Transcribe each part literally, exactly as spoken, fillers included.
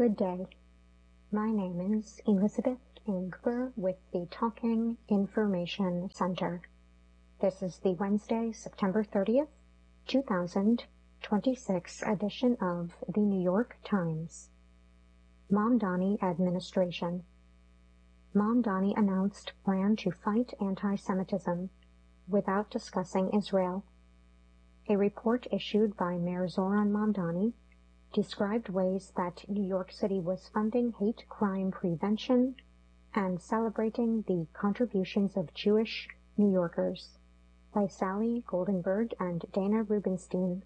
Good day. My name is Elizabeth Engber with the Talking Information Center. This is the Wednesday, September thirtieth, two thousand twenty-six edition of the New York Times. Mamdani Administration. Mamdani announced plan to fight anti-Semitism without discussing Israel. A report issued by Mayor Zohran Mamdani described ways that New York City was funding hate crime prevention and celebrating the contributions of Jewish New Yorkers by Sally Goldenberg and Dana Rubenstein.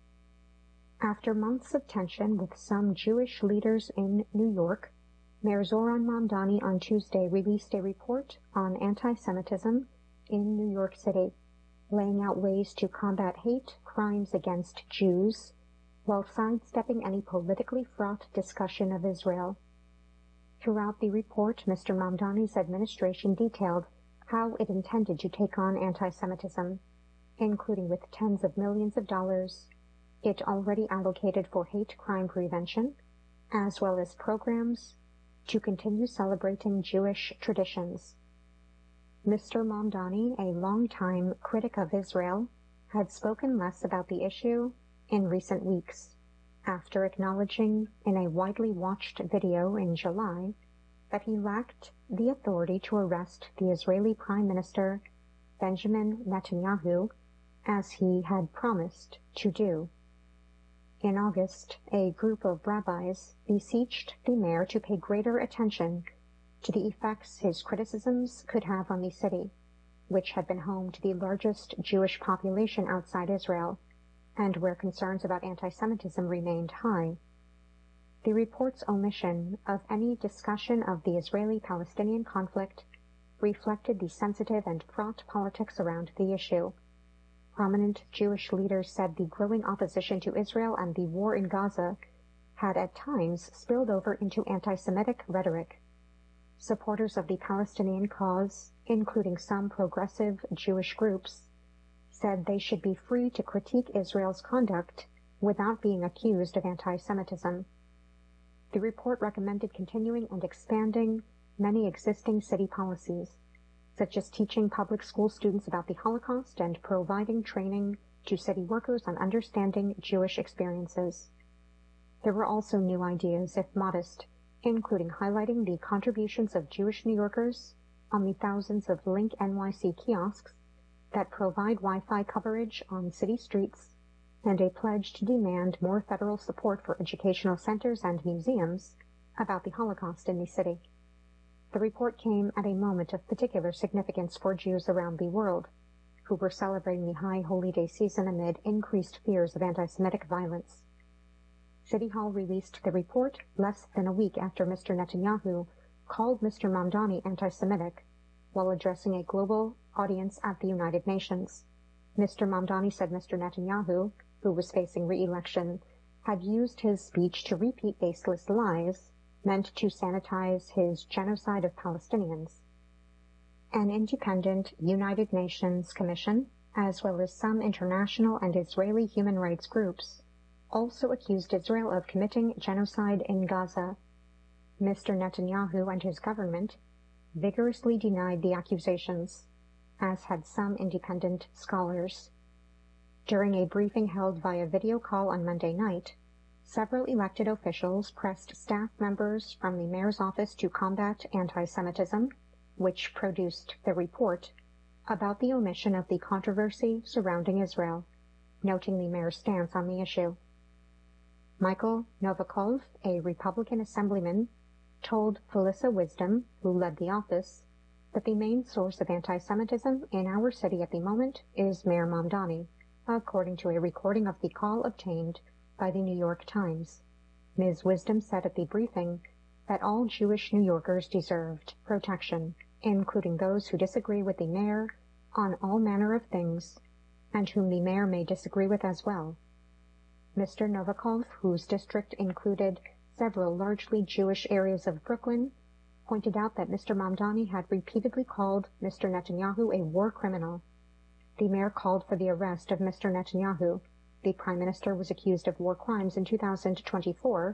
After months of tension with some Jewish leaders in New York, Mayor Zohran Mamdani on Tuesday released a report on anti-Semitism in New York City, laying out ways to combat hate crimes against Jews while sidestepping any politically fraught discussion of Israel. Throughout the report, Mister Mamdani's administration detailed how it intended to take on anti-Semitism, including with tens of millions of dollars it already allocated for hate crime prevention, as well as programs to continue celebrating Jewish traditions. Mister Mamdani, a longtime critic of Israel, had spoken less about the issue in recent weeks, after acknowledging in a widely watched video in July that he lacked the authority to arrest the Israeli Prime Minister Benjamin Netanyahu, as he had promised to do. In August, a group of rabbis beseeched the mayor to pay greater attention to the effects his criticisms could have on the city, which had been home to the largest Jewish population outside Israel, and where concerns about anti-Semitism remained high. The report's omission of any discussion of the Israeli-Palestinian conflict reflected the sensitive and fraught politics around the issue. Prominent Jewish leaders said the growing opposition to Israel and the war in Gaza had at times spilled over into anti-Semitic rhetoric. Supporters of the Palestinian cause, including some progressive Jewish groups, said they should be free to critique Israel's conduct without being accused of anti-Semitism. The report recommended continuing and expanding many existing city policies, such as teaching public school students about the Holocaust and providing training to city workers on understanding Jewish experiences. There were also new ideas, if modest, including highlighting the contributions of Jewish New Yorkers on the thousands of Link N Y C kiosks that provide Wi-Fi coverage on city streets, and a pledge to demand more federal support for educational centers and museums about the Holocaust in the city. The report came at a moment of particular significance for Jews around the world, who were celebrating the high Holy Day season amid increased fears of anti-Semitic violence. City Hall released the report less than a week after Mister Netanyahu called Mister Mamdani anti-Semitic while addressing a global audience at the United Nations. Mister Mamdani said Mister Netanyahu, who was facing re-election, had used his speech to repeat baseless lies meant to sanitize his genocide of Palestinians. An independent United Nations Commission, as well as some international and Israeli human rights groups, also accused Israel of committing genocide in Gaza. Mister Netanyahu and his government vigorously denied the accusations, as had some independent scholars. During a briefing held via video call on Monday night, several elected officials pressed staff members from the mayor's office to combat anti-Semitism, which produced the report, about the omission of the controversy surrounding Israel, noting the mayor's stance on the issue. Michael Novikov, a Republican assemblyman, told Felissa Wisdom, who led the office, that the main source of anti-Semitism in our city at the moment is Mayor Mamdani, according to a recording of the call obtained by the New York Times. Miz Wisdom said at the briefing that all Jewish New Yorkers deserved protection, including those who disagree with the mayor on all manner of things, and whom the mayor may disagree with as well. Mister Novikov, whose district included several largely Jewish areas of Brooklyn, pointed out that Mister Mamdani had repeatedly called Mister Netanyahu a war criminal. The mayor called for the arrest of Mister Netanyahu. The prime minister was accused of war crimes in two thousand twenty-four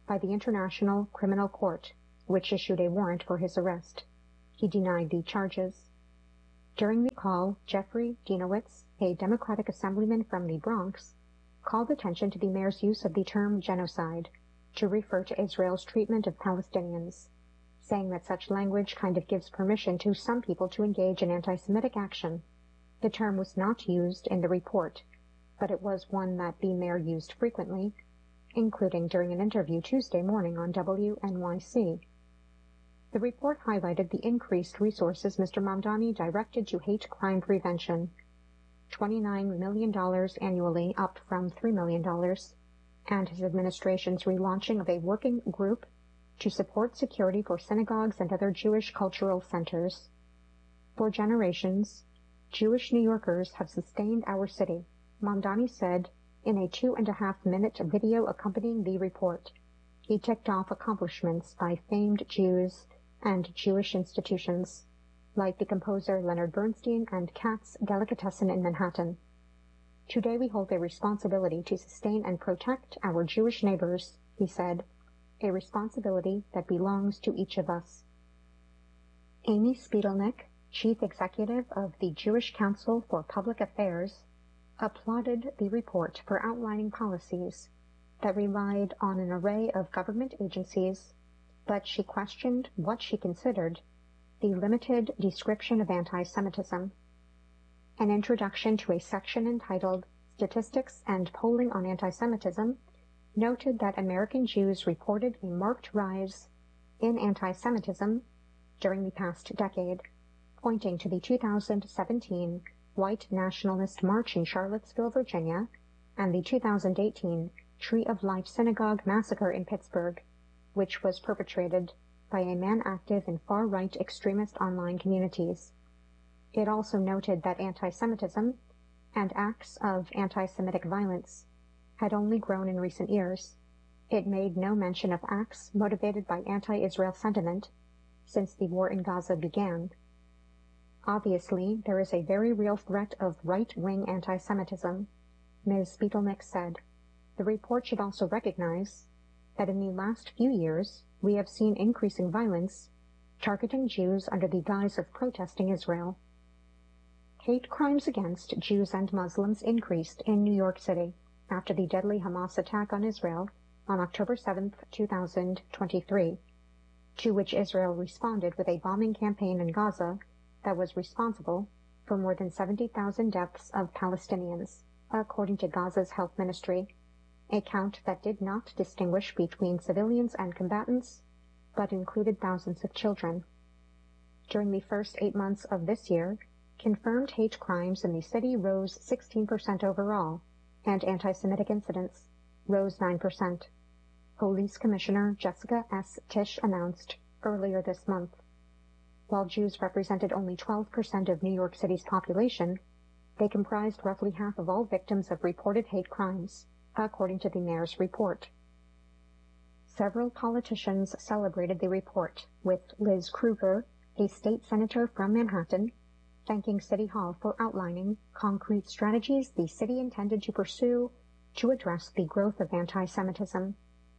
by the International Criminal Court, which issued a warrant for his arrest. He denied the charges. During the call, Jeffrey Dinowitz, a Democratic assemblyman from the Bronx, called attention to the mayor's use of the term genocide to refer to Israel's treatment of Palestinians, saying that such language kind of gives permission to some people to engage in anti-Semitic action. The term was not used in the report, but it was one that the mayor used frequently, including during an interview Tuesday morning on W N Y C. The report highlighted the increased resources Mister Mamdani directed to hate crime prevention, twenty-nine million dollars annually, up from three million dollars, and his administration's relaunching of a working group to support security for synagogues and other Jewish cultural centers. For generations, Jewish New Yorkers have sustained our city, Mamdani said in a two-and-a-half-minute video accompanying the report. He ticked off accomplishments by famed Jews and Jewish institutions, like the composer Leonard Bernstein and Katz's Delicatessen in Manhattan. Today we hold a responsibility to sustain and protect our Jewish neighbors, he said, a responsibility that belongs to each of us. Amy Spiedelnick, chief executive of the Jewish Council for Public Affairs, applauded the report for outlining policies that relied on an array of government agencies, but she questioned what she considered the limited description of anti-Semitism. An introduction to a section entitled Statistics and Polling on Anti-Semitism noted that American Jews reported a marked rise in anti-Semitism during the past decade, pointing to the two thousand seventeen White Nationalist March in Charlottesville, Virginia, and the two thousand eighteen Tree of Life Synagogue massacre in Pittsburgh, which was perpetrated by a man active in far-right extremist online communities. It also noted that anti-Semitism and acts of anti-Semitic violence had only grown in recent years. It made no mention of acts motivated by anti-Israel sentiment since the war in Gaza began. Obviously, there is a very real threat of right-wing anti-Semitism, Miz Spiedelnick said. The report should also recognize that in the last few years we have seen increasing violence targeting Jews under the guise of protesting Israel. Hate crimes against Jews and Muslims increased in New York City after the deadly Hamas attack on Israel on October seventh, two thousand twenty-three, to which Israel responded with a bombing campaign in Gaza that was responsible for more than seventy thousand deaths of Palestinians, according to Gaza's health ministry, a count that did not distinguish between civilians and combatants, but included thousands of children. During the first eight months of this year, confirmed hate crimes in the city rose sixteen percent overall, and anti-Semitic incidents rose nine percent. Police Commissioner Jessica S. Tisch announced earlier this month. While Jews represented only twelve percent of New York City's population, they comprised roughly half of all victims of reported hate crimes, according to the mayor's report. Several politicians celebrated the report, with Liz Krueger, a state senator from Manhattan, thanking City Hall for outlining concrete strategies the city intended to pursue to address the growth of anti-Semitism.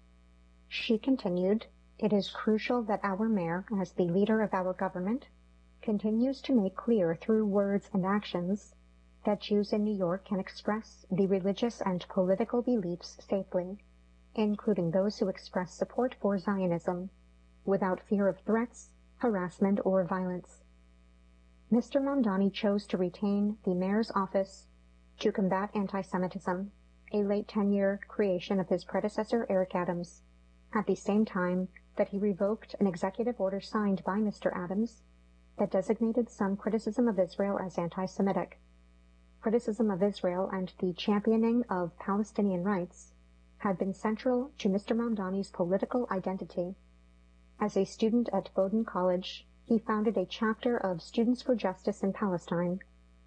She continued, "It is crucial that our mayor, as the leader of our government, continues to make clear through words and actions that Jews in New York can express the religious and political beliefs safely, including those who express support for Zionism, without fear of threats, harassment, or violence." Mister Mamdani chose to retain the mayor's office to combat anti-Semitism, a late ten-year creation of his predecessor Eric Adams, at the same time that he revoked an executive order signed by Mister Adams that designated some criticism of Israel as anti-Semitic. Criticism of Israel and the championing of Palestinian rights had been central to Mister Mamdani's political identity. As a student at Bowdoin College, he founded a chapter of Students for Justice in Palestine.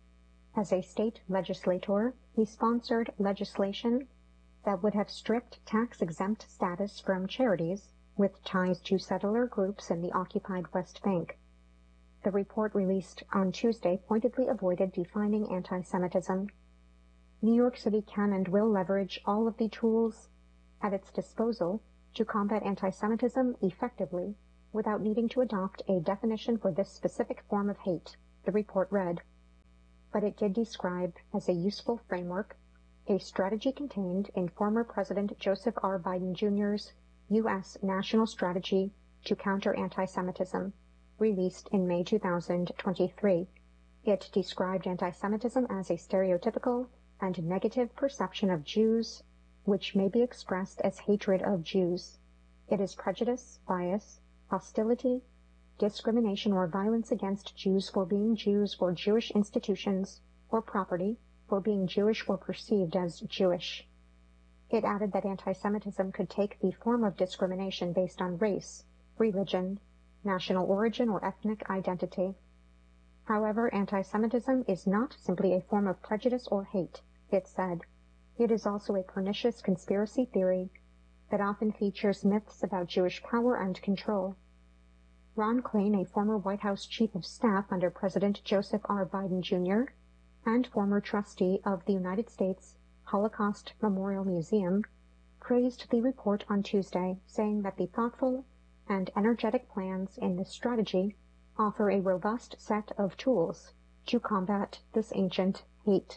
As a state legislator, he sponsored legislation that would have stripped tax-exempt status from charities with ties to settler groups in the occupied West Bank. The report released on Tuesday pointedly avoided defining anti-Semitism. New York City can and will leverage all of the tools at its disposal to combat anti-Semitism effectively without needing to adopt a definition for this specific form of hate, the report read. But it did describe as a useful framework a strategy contained in former President Joseph R. Biden Junior's U S National Strategy to Counter Anti-Semitism, released in May two thousand twenty-three. It described anti-Semitism as a stereotypical and negative perception of Jews, which may be expressed as hatred of Jews. It is prejudice, bias, hostility, discrimination or violence against Jews for being Jews or Jewish institutions or property, for being Jewish or perceived as Jewish. It added that anti-Semitism could take the form of discrimination based on race, religion, national origin, or ethnic identity. However, anti-Semitism is not simply a form of prejudice or hate, it said. It is also a pernicious conspiracy theory that often features myths about Jewish power and control. Ron Klain, a former White House chief of staff under President Joseph R. Biden Junior and former trustee of the United States Holocaust Memorial Museum, praised the report on Tuesday, saying that the thoughtful and energetic plans in this strategy offer a robust set of tools to combat this ancient hate.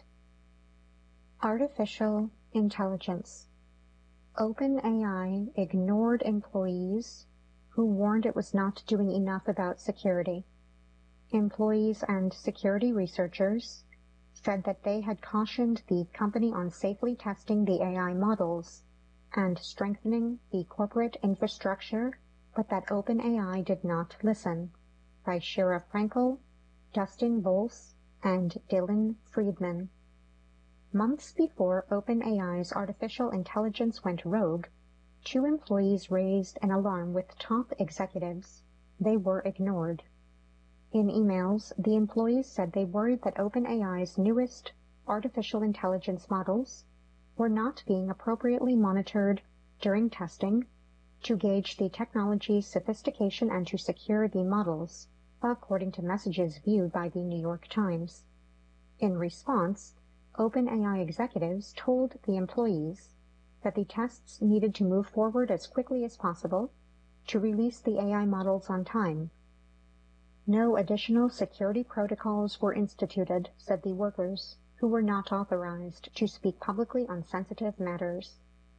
Artificial intelligence. OpenAI ignored employees who warned it was not doing enough about security. Employees and security researchers said that they had cautioned the company on safely testing the A I models and strengthening the corporate infrastructure, but that OpenAI did not listen. By Shira Frankel, Dustin Volz, and Dylan Friedman. Months before OpenAI's artificial intelligence went rogue, two employees raised an alarm with top executives. They were ignored. In emails, the employees said they worried that OpenAI's newest artificial intelligence models were not being appropriately monitored during testing to gauge the technology's sophistication and to secure the models, according to messages viewed by the New York Times. In response, OpenAI executives told the employees that the tests needed to move forward as quickly as possible to release the A I models on time. No additional security protocols were instituted, said the workers, who were not authorized to speak publicly on sensitive matters.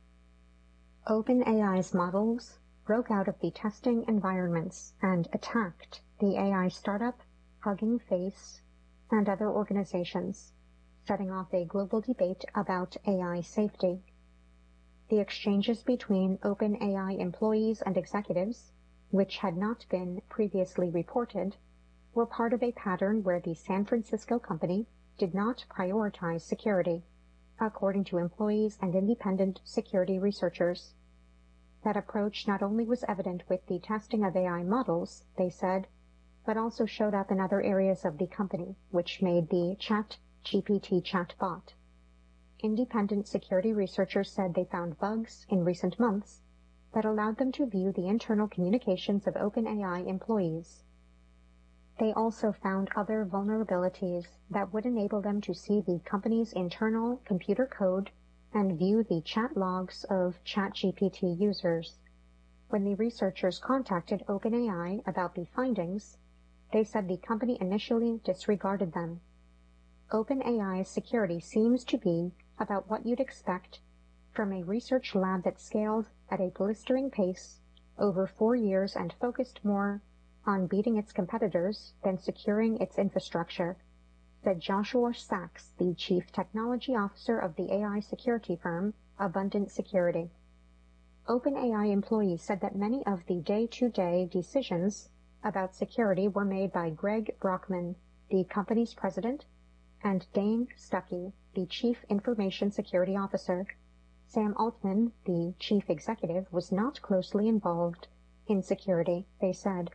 OpenAI's models broke out of the testing environments and attacked the A I startup Hugging Face and other organizations, setting off a global debate about A I safety. The exchanges between OpenAI employees and executives, which had not been previously reported, were part of a pattern where the San Francisco company did not prioritize security, according to employees and independent security researchers. That approach not only was evident with the testing of A I models, they said, but also showed up in other areas of the company, which made the ChatGPT chatbot. Independent security researchers said they found bugs in recent months that allowed them to view the internal communications of OpenAI employees. They also found other vulnerabilities that would enable them to see the company's internal computer code and view the chat logs of ChatGPT users. When the researchers contacted OpenAI about the findings, they said the company initially disregarded them. OpenAI's security seems to be about what you'd expect from a research lab that scaled at a blistering pace over four years and focused more on beating its competitors than securing its infrastructure, said Joshua Sachs, the chief technology officer of the A I security firm Abundant Security. OpenAI employees said that many of the day-to-day decisions about security were made by Greg Brockman, the company's president, and Dane Stuckey, the chief information security officer. Sam Altman, the chief executive, was not closely involved in security, they said.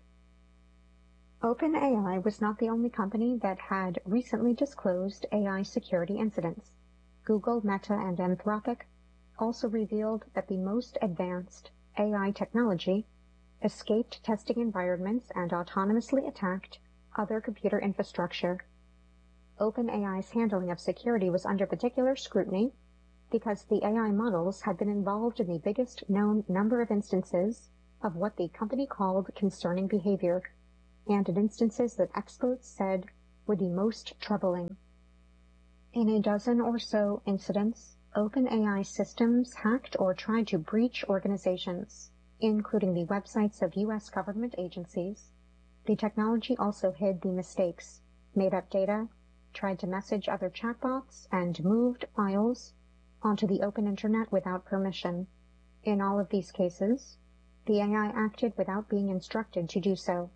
OpenAI was not the only company that had recently disclosed A I security incidents. Google, Meta, and Anthropic also revealed that the most advanced A I technology escaped testing environments and autonomously attacked other computer infrastructure. OpenAI's handling of security was under particular scrutiny because the A I models had been involved in the biggest known number of instances of what the company called concerning behavior, and in instances that experts said were the most troubling. In a dozen or so incidents, OpenAI systems hacked or tried to breach organizations, including the websites of U S government agencies. The technology also hid the mistakes, made up data, tried to message other chatbots, and moved files onto the open internet without permission. In all of these cases, the A I acted without being instructed to do so.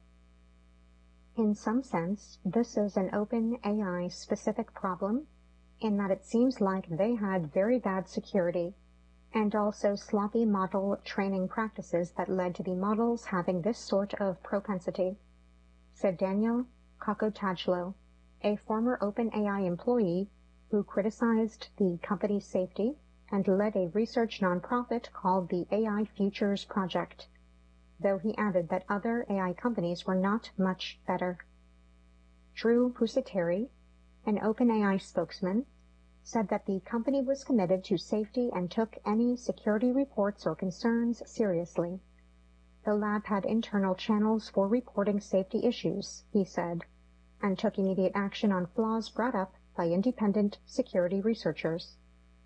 In some sense, this is an OpenAI specific problem, in that it seems like they had very bad security, and also sloppy model training practices that led to the models having this sort of propensity, said Daniel Kokotajlo, a former OpenAI employee who criticized the company's safety and led a research nonprofit called the A I Futures Project, though he added that other A I companies were not much better. Drew Pusateri, an OpenAI spokesman, said that the company was committed to safety and took any security reports or concerns seriously. The lab had internal channels for reporting safety issues, he said, and took immediate action on flaws brought up by independent security researchers.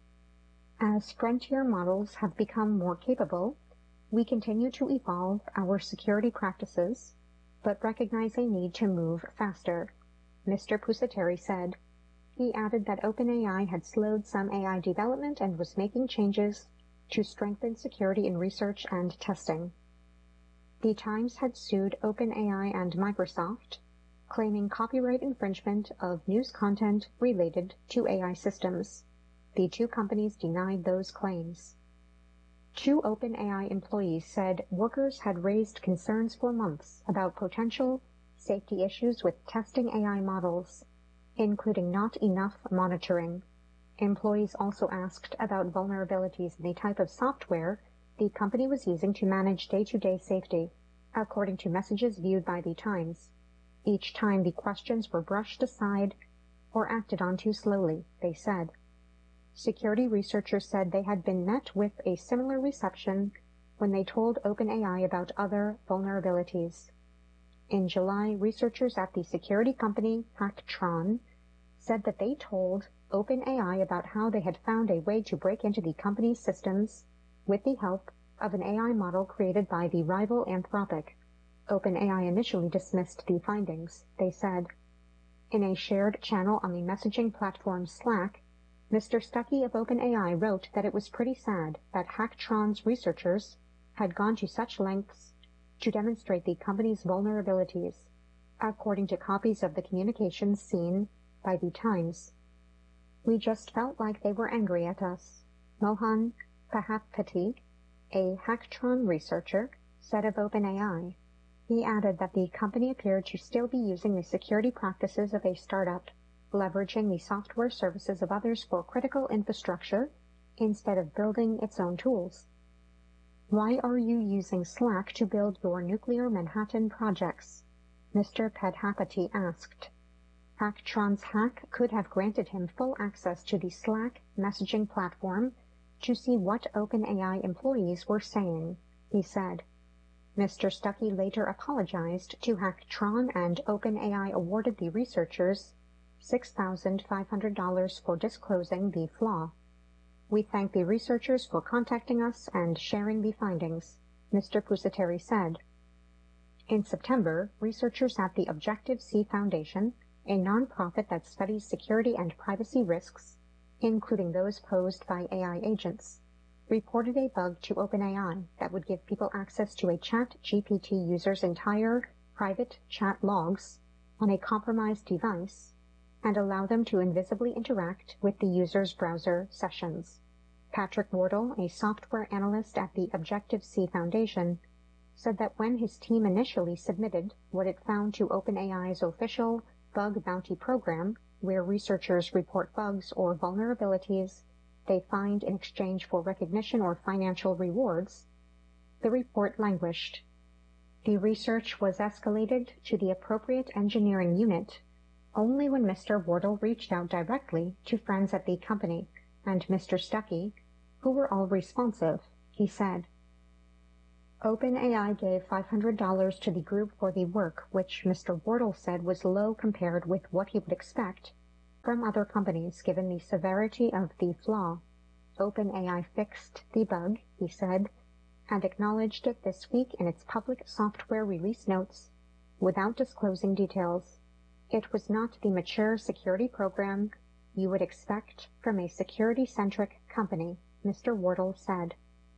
As frontier models have become more capable, we continue to evolve our security practices, but recognize a need to move faster, Mister Pusateri said. He added that OpenAI had slowed some A I development and was making changes to strengthen security in research and testing. The Times had sued OpenAI and Microsoft, claiming copyright infringement of news content related to A I systems. The two companies denied those claims. Two OpenAI employees said workers had raised concerns for months about potential safety issues with testing A I models, including not enough monitoring. Employees also asked about vulnerabilities in the type of software the company was using to manage day-to-day safety, according to messages viewed by the Times. Each time the questions were brushed aside or acted on too slowly, they said. Security researchers said they had been met with a similar reception when they told OpenAI about other vulnerabilities. In July, researchers at the security company Hacktron said that they told OpenAI about how they had found a way to break into the company's systems with the help of an A I model created by the rival Anthropic. OpenAI initially dismissed the findings, they said. In a shared channel on the messaging platform Slack, Mister Stuckey of OpenAI wrote that it was pretty sad that Hacktron's researchers had gone to such lengths to demonstrate the company's vulnerabilities, according to copies of the communications seen by the Times. We just felt like they were angry at us, Mohan Pahapati, a Hacktron researcher, said of OpenAI. He added that the company appeared to still be using the security practices of a startup, leveraging the software services of others for critical infrastructure instead of building its own tools. Why are you using Slack to build your nuclear Manhattan projects? Mister Padhapati asked. Hacktron's hack could have granted him full access to the Slack messaging platform to see what OpenAI employees were saying, he said. Mister Stuckey later apologized to Hacktron, and OpenAI awarded the researchers six thousand five hundred dollars for disclosing the flaw. We thank the researchers for contacting us and sharing the findings, Mister Pusateri said. In September, researchers at the Objective-C Foundation, a nonprofit that studies security and privacy risks, including those posed by A I agents, reported a bug to OpenAI that would give people access to a ChatGPT user's entire private chat logs on a compromised device and allow them to invisibly interact with the user's browser sessions. Patrick Wardle, a software analyst at the Objective-C Foundation, said that when his team initially submitted what it found to OpenAI's official bug bounty program, where researchers report bugs or vulnerabilities they find in exchange for recognition or financial rewards, the report languished. The research was escalated to the appropriate engineering unit only when Mister Wardle reached out directly to friends at the company and Mister Stuckey, who were all responsive, he said. OpenAI gave five hundred dollars to the group for the work, which Mister Wardle said was low compared with what he would expect from other companies given the severity of the flaw. OpenAI fixed the bug, he said, and acknowledged it this week in its public software release notes without disclosing details. It was not the mature security program you would expect from a security-centric company, Mister Wardle said.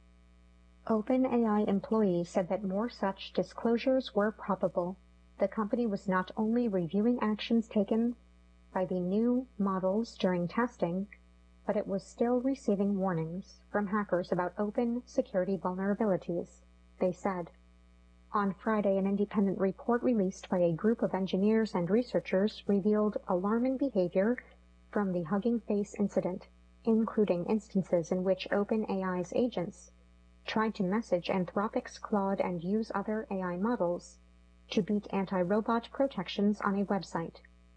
OpenAI employees said that more such disclosures were probable. The company was not only reviewing actions taken by the new models during testing, but it was still receiving warnings from hackers about open security vulnerabilities, they said. On Friday, an independent report released by a group of engineers and researchers revealed alarming behavior from the Hugging Face incident, including instances in which OpenAI's agents tried to message Anthropic's Claude and use other A I models to beat anti-robot protections on a website.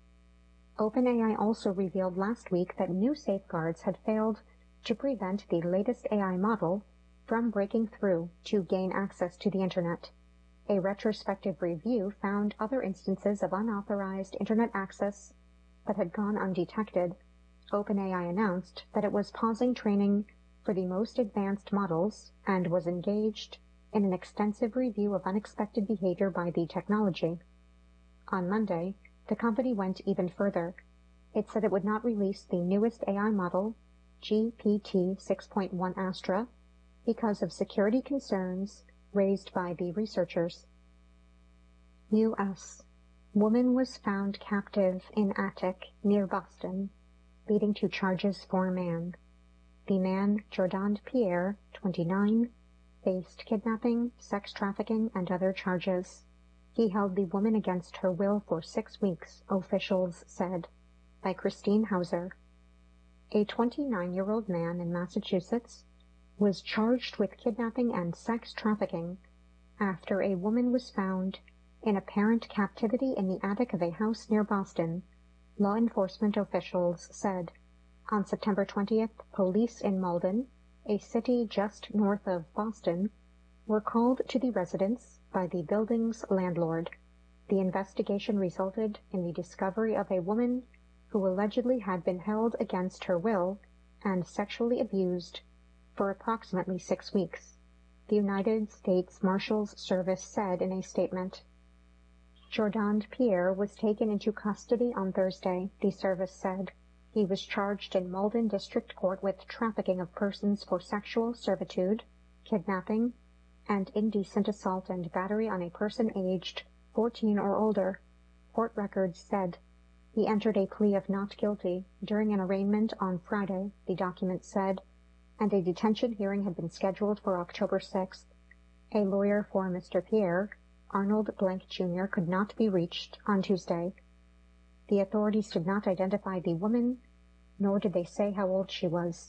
OpenAI also revealed last week that new safeguards had failed to prevent the latest A I model from breaking through to gain access to the Internet. A retrospective review found other instances of unauthorized Internet access that had gone undetected. OpenAI announced that it was pausing training for the most advanced models and was engaged in an extensive review of unexpected behavior by the technology. On Monday, the company went even further. It said it would not release the newest A I model, G P T six point one Astra, because of security concerns raised by the researchers. U S Woman was found captive in attic near Boston, leading to charges for man. The man, Jordan Pierre, twenty-nine, faced kidnapping, sex trafficking, and other charges. He held the woman against her will for six weeks, officials said, by Christine Hauser. A twenty-nine-year-old man in Massachusetts was charged with kidnapping and sex trafficking after a woman was found in apparent captivity in the attic of a house near Boston, law enforcement officials said. On September twentieth, police in Malden, a city just north of Boston, were called to the residence by the building's landlord. The investigation resulted in the discovery of a woman who allegedly had been held against her will and sexually abused for approximately six weeks, the United States Marshals Service said in a statement. Jordan Pierre was taken into custody on Thursday, the service said. He was charged in Malden District Court with trafficking of persons for sexual servitude, kidnapping, and indecent assault and battery on a person aged fourteen or older, court records said. He entered a plea of not guilty during an arraignment on Friday, the document said, and a detention hearing had been scheduled for October sixth. A lawyer for Mister Pierre, Arnold Blank Junior, could not be reached on Tuesday. The authorities did not identify the woman, nor did they say how old she was.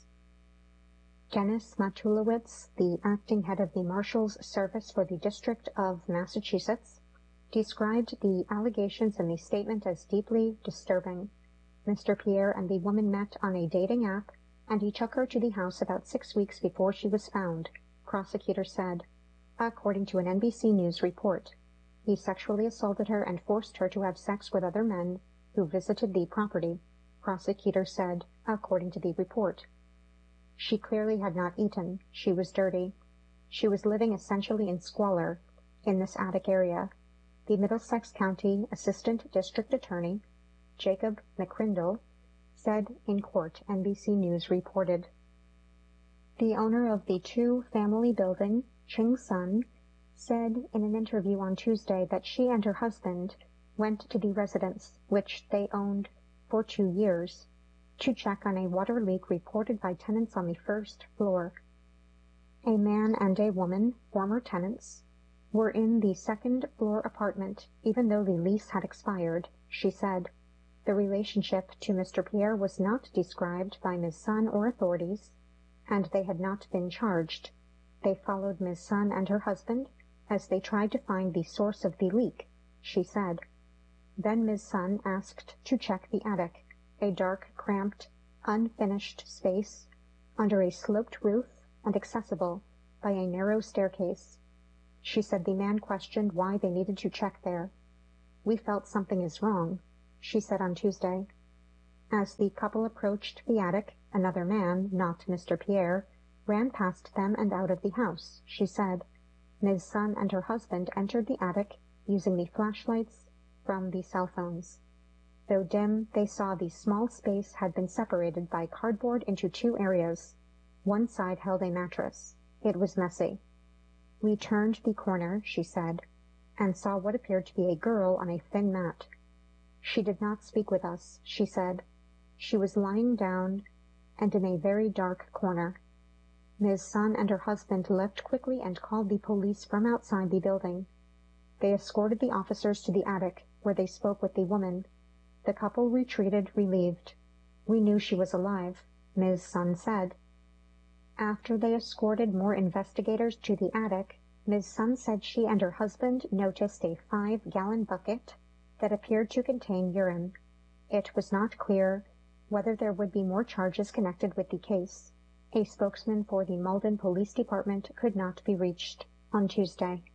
Dennis Matulowicz, the acting head of the Marshals Service for the District of Massachusetts, described the allegations in the statement as deeply disturbing. Mister Pierre and the woman met on a dating app, and he took her to the house about six weeks before she was found, prosecutors said, according to an N B C News report. He sexually assaulted her and forced her to have sex with other men who visited the property, prosecutors said, according to the report. She clearly had not eaten. She was dirty. She was living essentially in squalor in this attic area, the Middlesex County Assistant District Attorney, Jacob McCrindle, said in court, N B C News reported. The owner of the two-family building, Ching Sun, said in an interview on Tuesday that she and her husband went to the residence, which they owned for two years, to check on a water leak reported by tenants on the first floor. A man and a woman, former tenants, were in the second-floor apartment, even though the lease had expired, she said. The relationship to Mister Pierre was not described by Miz Sun or authorities, and they had not been charged. They followed Miz Sun and her husband as they tried to find the source of the leak, she said. Then Miz Sun asked to check the attic, a dark, cramped, unfinished space under a sloped roof and accessible by a narrow staircase. She said the man questioned why they needed to check there. "We felt something is wrong," she said on Tuesday. As the couple approached the attic, another man, not Mister Pierre, ran past them and out of the house, she said. Miz Sun and her husband entered the attic using the flashlights from the cell phones. Though dim, they saw the small space had been separated by cardboard into two areas. One side held a mattress. It was messy. "We turned the corner," she said, and saw what appeared to be a girl on a thin mat. "She did not speak with us," she said. "She was lying down and in a very dark corner." Miz Sun and her husband left quickly and called the police from outside the building. They escorted the officers to the attic, where they spoke with the woman. The couple retreated relieved. "We knew she was alive," Miz Sun said. After they escorted more investigators to the attic, Miz Sun said she and her husband noticed a five-gallon bucket that appeared to contain urine. It was not clear whether there would be more charges connected with the case. A spokesman for the Malden Police Department could not be reached on Tuesday.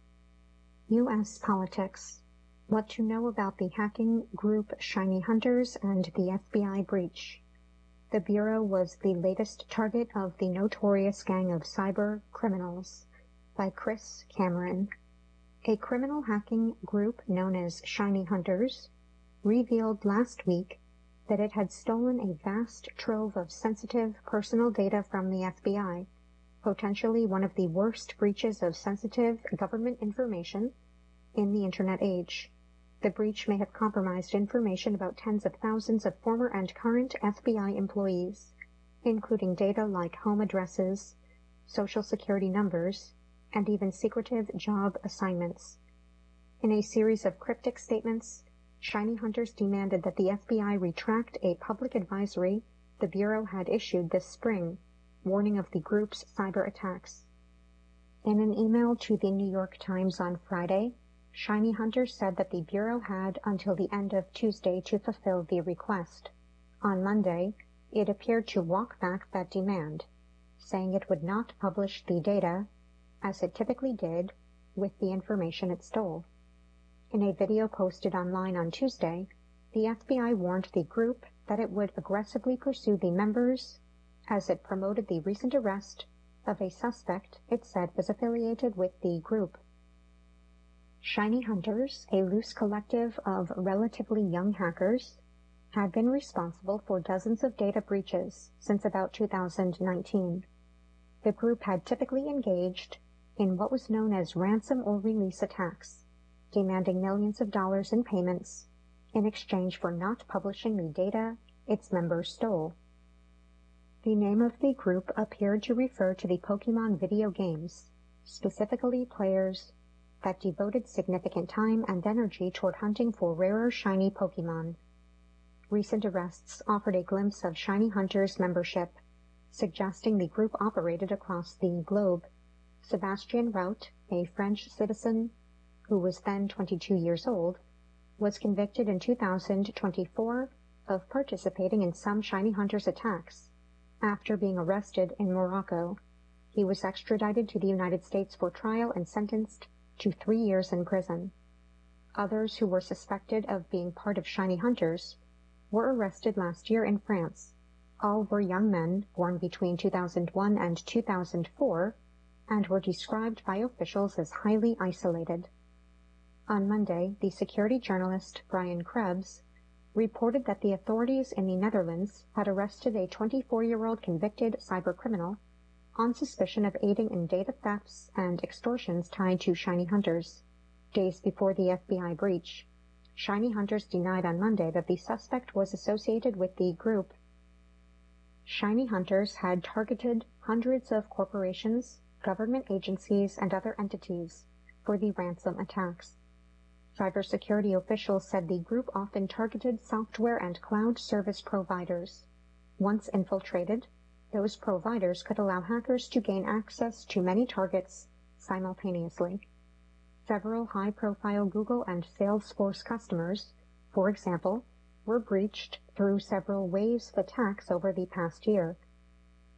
U S politics. What to know about the hacking group Shiny Hunters and the F B I breach. The Bureau was the latest target of the notorious gang of cyber criminals, by Chris Cameron. A criminal hacking group known as Shiny Hunters revealed last week that it had stolen a vast trove of sensitive personal data from the F B I, potentially one of the worst breaches of sensitive government information in the Internet age. The breach may have compromised information about tens of thousands of former and current F B I employees, including data like home addresses, social security numbers, and even secretive job assignments. In a series of cryptic statements, Shiny Hunters demanded that the F B I retract a public advisory the Bureau had issued this spring, warning of the group's cyber attacks. In an email to the New York Times on Friday, Shiny Hunters said that the Bureau had until the end of Tuesday to fulfill the request. On Monday, it appeared to walk back that demand, saying it would not publish the data, as it typically did, with the information it stole. In a video posted online on Tuesday, the F B I warned the group that it would aggressively pursue the members as it promoted the recent arrest of a suspect it said was affiliated with the group. Shiny Hunters, a loose collective of relatively young hackers, had been responsible for dozens of data breaches since about two thousand nineteen. The group had typically engaged in what was known as ransom or release attacks, demanding millions of dollars in payments in exchange for not publishing the data its members stole. The name of the group appeared to refer to the Pokemon video games, specifically players that devoted significant time and energy toward hunting for rarer shiny Pokemon. Recent arrests offered a glimpse of Shiny Hunters membership, suggesting the group operated across the globe. Sebastien Rout, a French citizen who was then twenty-two years old, was convicted in two thousand twenty-four of participating in some Shiny Hunters attacks. After being arrested in Morocco, he was extradited to the United States for trial and sentenced to three years in prison. Others who were suspected of being part of Shiny Hunters were arrested last year in France. All were young men born between two thousand one and two thousand four and were described by officials as highly isolated. On Monday, the security journalist Brian Krebs reported that the authorities in the Netherlands had arrested a twenty-four-year-old convicted cybercriminal on suspicion of aiding in data thefts and extortions tied to Shiny Hunters. Days before the F B I breach, Shiny Hunters denied on Monday that the suspect was associated with the group. Shiny Hunters had targeted hundreds of corporations, government agencies, and other entities for the ransom attacks. Cybersecurity officials said the group often targeted software and cloud service providers. Once infiltrated, those providers could allow hackers to gain access to many targets simultaneously. Several high-profile Google and Salesforce customers, for example, were breached through several waves of attacks over the past year.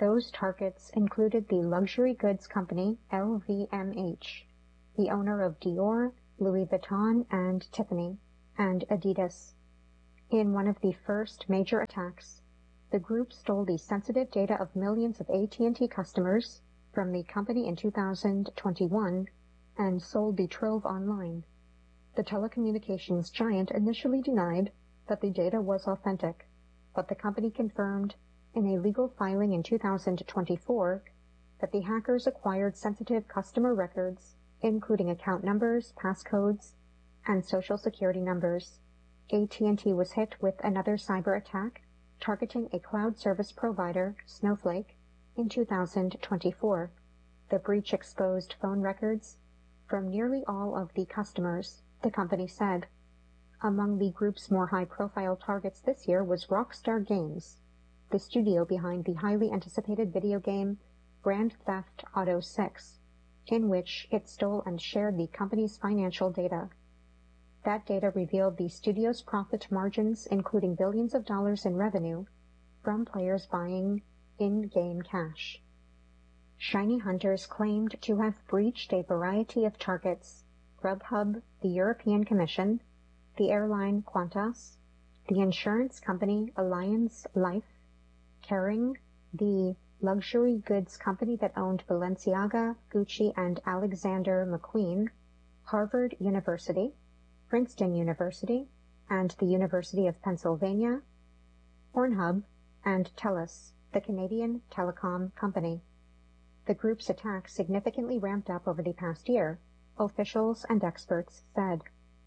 Those targets included the luxury goods company L V M H, the owner of Dior, Louis Vuitton, and Tiffany, and Adidas. In one of the first major attacks, the group stole the sensitive data of millions of A T and T customers from the company in two thousand twenty-one and sold the trove online. The telecommunications giant initially denied that the data was authentic, but the company confirmed in a legal filing in two thousand twenty-four that the hackers acquired sensitive customer records, including account numbers, passcodes, and social security numbers. A T and T was hit with another cyber attack targeting a cloud service provider, Snowflake, in two thousand twenty-four. The breach exposed phone records from nearly all of the customers, the company said. Among the group's more high-profile targets this year was Rockstar Games, the studio behind the highly anticipated video game Grand Theft Auto six, in which it stole and shared the company's financial data. That data revealed the studio's profit margins, including billions of dollars in revenue from players buying in-game cash. Shiny hunters claimed to have breached a variety of targets: Grubhub, the European Commission, the airline Qantas, the insurance company Allianz Life, Kering, the luxury goods company that owned Balenciaga, Gucci, and Alexander McQueen, Harvard University, Princeton University, and the University of Pennsylvania, Pornhub, and TELUS, the Canadian telecom company. The group's attacks significantly ramped up over the past year, officials and experts said.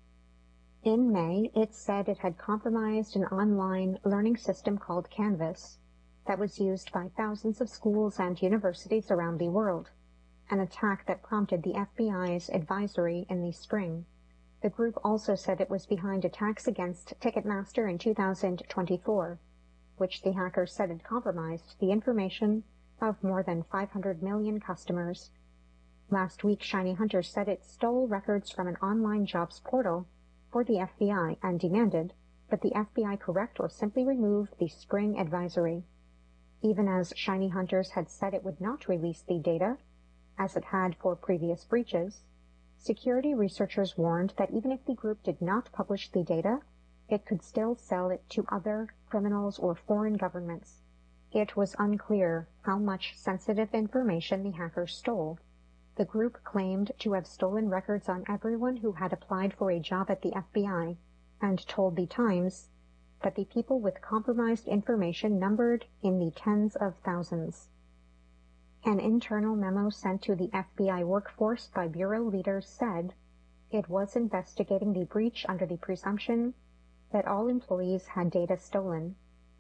In May, it said it had compromised an online learning system called Canvas that was used by thousands of schools and universities around the world, an attack that prompted the F B I's advisory in the spring. The group also said it was behind attacks against Ticketmaster in two thousand twenty-four, which the hackers said had compromised the information of more than five hundred million customers. Last week, Shiny Hunters said it stole records from an online jobs portal for the F B I and demanded that the F B I correct or simply remove the spring advisory. Even as Shiny Hunters had said it would not release the data, as it had for previous breaches, security researchers warned that even if the group did not publish the data, it could still sell it to other criminals or foreign governments. It was unclear how much sensitive information the hackers stole. The group claimed to have stolen records on everyone who had applied for a job at the F B I, and told The Times that the people with compromised information numbered in the tens of thousands. An internal memo sent to the F B I workforce by bureau leaders said it was investigating the breach under the presumption that all employees had data stolen.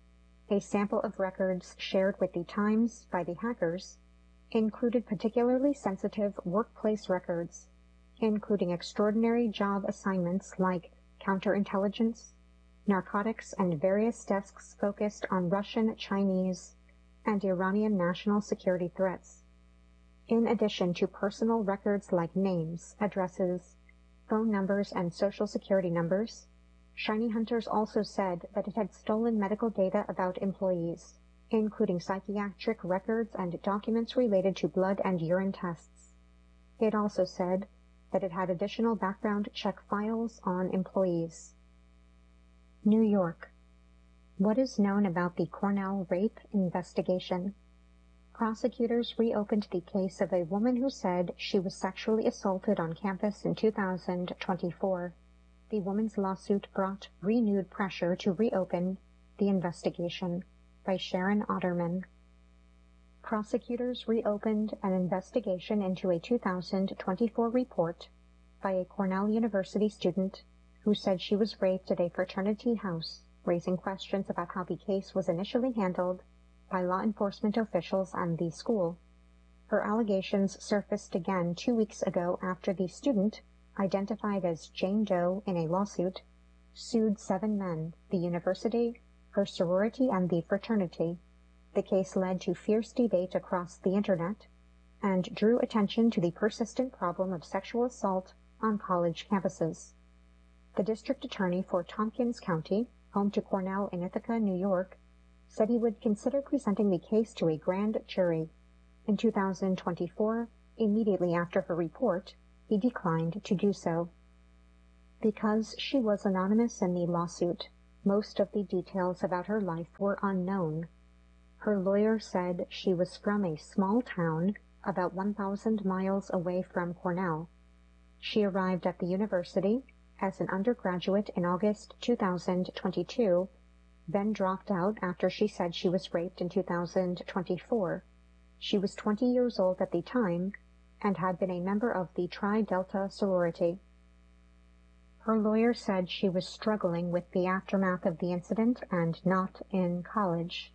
A sample of records shared with The Times by the hackers included particularly sensitive workplace records, including extraordinary job assignments like counterintelligence, narcotics, and various desks focused on Russian, Chinese, and Iranian national security threats. In addition to personal records like names, addresses, phone numbers, and social security numbers, Shiny Hunters also said that it had stolen medical data about employees, including psychiatric records and documents related to blood and urine tests. It also said that it had additional background check files on employees. New York. What is known about the Cornell rape investigation? Prosecutors reopened the case of a woman who said she was sexually assaulted on campus in two thousand twenty-four. The woman's lawsuit brought renewed pressure to reopen the investigation. By Sharon Otterman. Prosecutors reopened an investigation into a two thousand twenty-four report by a Cornell University student who said she was raped at a fraternity house, raising questions about how the case was initially handled by law enforcement officials and the school. Her allegations surfaced again two weeks ago after the student, identified as Jane Doe in a lawsuit, sued seven men, the university, her sorority, and the fraternity. The case led to fierce debate across the internet and drew attention to the persistent problem of sexual assault on college campuses. The district attorney for Tompkins County, home to Cornell in Ithaca, New York, said he would consider presenting the case to a grand jury. In two thousand twenty-four, immediately after her report, he declined to do so. Because she was anonymous in the lawsuit, most of the details about her life were unknown. Her lawyer said she was from a small town about one thousand miles away from Cornell. She arrived at the university as an undergraduate in August two thousand twenty-two, then dropped out after she said she was raped in two thousand twenty-four. She was twenty years old at the time and had been a member of the Tri Delta sorority. Her lawyer said she was struggling with the aftermath of the incident and not in college.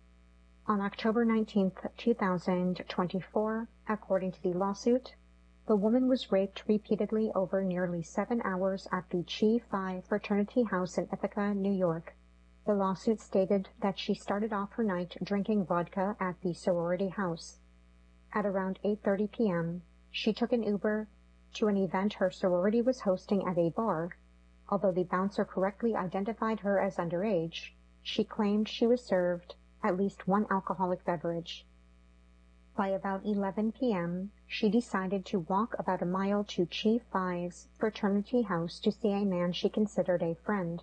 On October nineteenth, two thousand twenty-four, according to the lawsuit, the woman was raped repeatedly over nearly seven hours at the Chi Phi fraternity house in Ithaca, New York. The lawsuit stated that she started off her night drinking vodka at the sorority house. At around eight thirty p.m., she took an Uber to an event her sorority was hosting at a bar. Although the bouncer correctly identified her as underage, she claimed she was served at least one alcoholic beverage. By about eleven p.m., she decided to walk about a mile to Chi Phi's fraternity house to see a man she considered a friend.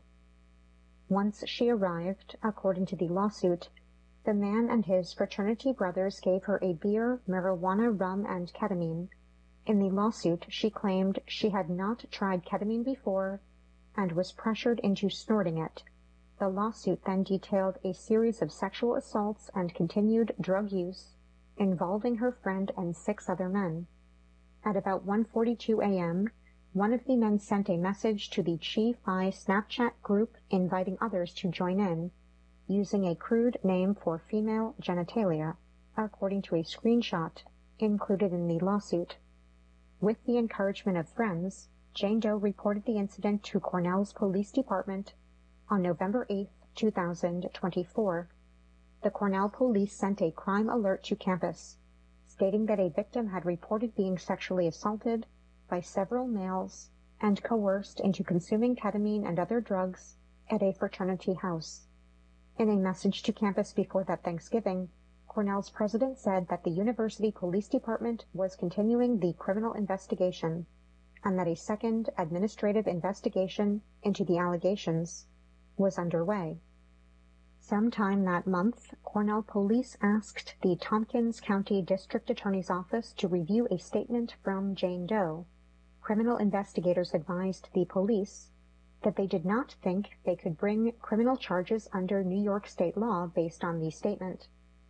Once she arrived, according to the lawsuit, the man and his fraternity brothers gave her a beer, marijuana, rum, and ketamine. In the lawsuit, she claimed she had not tried ketamine before and was pressured into snorting it. The lawsuit then detailed a series of sexual assaults and continued drug use involving her friend and six other men. At about one forty-two a.m., one of the men sent a message to the Chi Phi Snapchat group inviting others to join in, using a crude name for female genitalia, according to a screenshot included in the lawsuit. With the encouragement of friends, Jane Doe reported the incident to Cornell's police department on November eighth, two thousand twenty-four. The Cornell police sent a crime alert to campus, stating that a victim had reported being sexually assaulted by several males and coerced into consuming ketamine and other drugs at a fraternity house. In a message to campus before that Thanksgiving, Cornell's president said that the university police department was continuing the criminal investigation and that a second administrative investigation into the allegations was underway. Sometime that month, Cornell police asked the Tompkins County District Attorney's Office to review a statement from Jane Doe. Criminal investigators advised the police that they did not think they could bring criminal charges under New York state law based on the statement.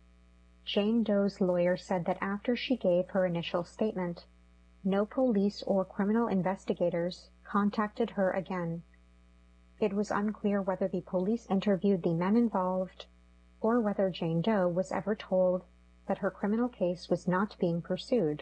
Jane Doe's lawyer said that after she gave her initial statement, no police or criminal investigators contacted her again. It was unclear whether the police interviewed the men involved or whether Jane Doe was ever told that her criminal case was not being pursued.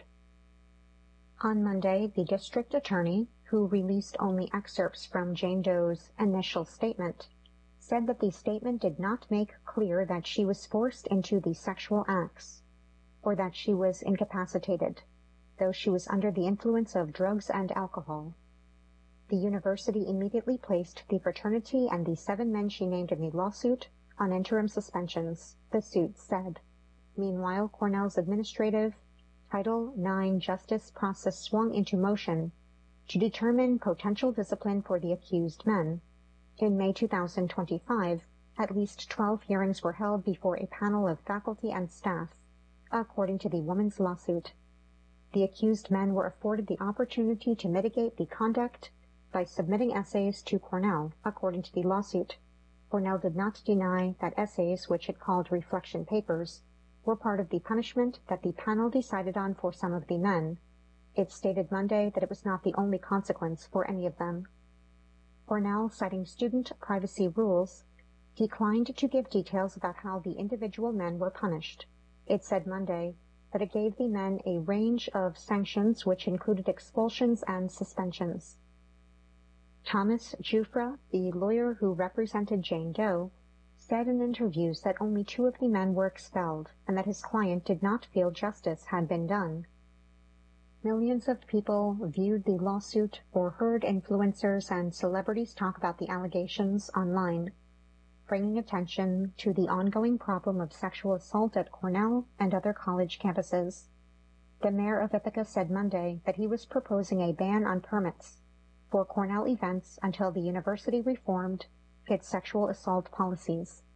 On Monday, the district attorney, who released only excerpts from Jane Doe's initial statement, said that the statement did not make clear that she was forced into the sexual acts or that she was incapacitated, though she was under the influence of drugs and alcohol. The university immediately placed the fraternity and the seven men she named in the lawsuit on interim suspensions, the suit said. Meanwhile, Cornell's administrative Title nine justice process swung into motion to determine potential discipline for the accused men. In May two thousand twenty-five, at least twelve hearings were held before a panel of faculty and staff, according to the woman's lawsuit. The accused men were afforded the opportunity to mitigate the conduct by submitting essays to Cornell, according to the lawsuit. Cornell did not deny that essays, which it called reflection papers, were part of the punishment that the panel decided on for some of the men. It stated Monday that it was not the only consequence for any of them. Cornell, citing student privacy rules, declined to give details about how the individual men were punished. It said Monday that it gave the men a range of sanctions which included expulsions and suspensions. Thomas Jufra, the lawyer who represented Jane Doe, said in interviews that only two of the men were expelled and that his client did not feel justice had been done. Millions of people viewed the lawsuit or heard influencers and celebrities talk about the allegations online. bringing attention to the ongoing problem of sexual assault at Cornell and other college campuses. The mayor of Ithaca said Monday that he was proposing a ban on permits for Cornell events until the university reformed its sexual assault policies.